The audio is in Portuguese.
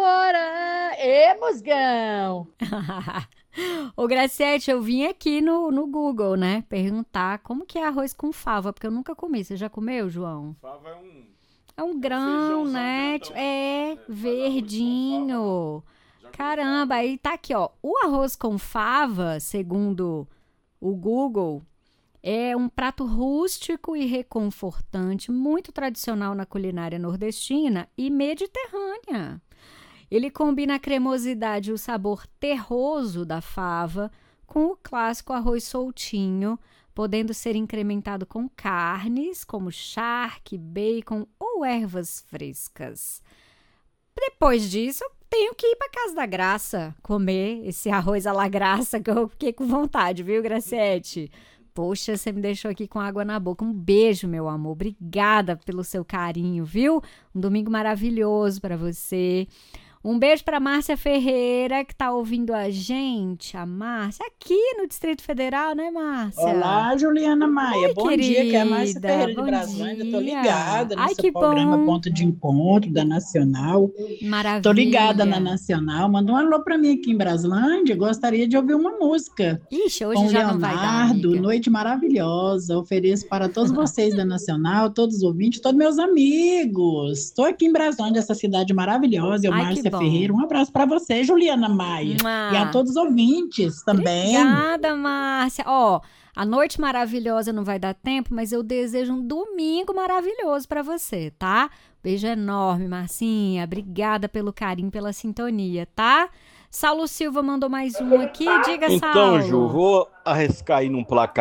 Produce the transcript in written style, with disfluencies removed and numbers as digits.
fora. Ê, musgão! Ô, Graciete, eu vim aqui no Google, né? Perguntar como que é arroz com fava, porque eu nunca comi. Você já comeu, João? Fava É um é um grão, feijãozão né? grandão. É, Mas arroz com fava, não. verdinho. Já comi Caramba, fava. aí tá aqui, ó. O arroz com fava, segundo o Google, é um prato rústico e reconfortante, muito tradicional na culinária nordestina e mediterrânea. Ele combina a cremosidade e o sabor terroso da fava com o clássico arroz soltinho, podendo ser incrementado com carnes como charque, bacon ou ervas frescas. Depois disso, eu tenho que ir para Casa da Graça comer esse arroz à la graça que eu fiquei com vontade, viu, Graciete? Poxa, você me deixou aqui com água na boca. Um beijo, meu amor. Obrigada pelo seu carinho, viu? Um domingo maravilhoso para você. Um beijo para Márcia Ferreira, que tá ouvindo a gente. A Márcia, aqui no Distrito Federal, né, Márcia? Olá, Juliana Maia. Oi, Bom dia, que é a Márcia querida. Ferreira de Bom Braslândia. Estou dia. ligada no Ai, seu que programa bom. Ponto de Encontro da Nacional. Estou ligada na Maravilha. Nacional. Manda um alô para mim aqui em Braslândia. Gostaria de ouvir uma música Ixi, hoje com o já não vai dar, Leonardo. amiga. Noite maravilhosa. Ofereço para todos vocês da Nacional, todos os ouvintes, todos meus amigos. Estou aqui em Braslândia, essa cidade maravilhosa. Eu, Ai, que Márcia Ferreira. bom. Um abraço para você, Juliana Maia. E a Mua. todos os ouvintes também. Obrigada, Márcia. Ó, a noite maravilhosa não vai dar tempo, mas eu desejo um domingo maravilhoso para você, tá? Beijo enorme, Marcinha. Obrigada pelo carinho, pela sintonia, tá? Saulo Silva mandou mais um aqui. Diga, Então, Ju, Saulo. vou arriscar aí num placar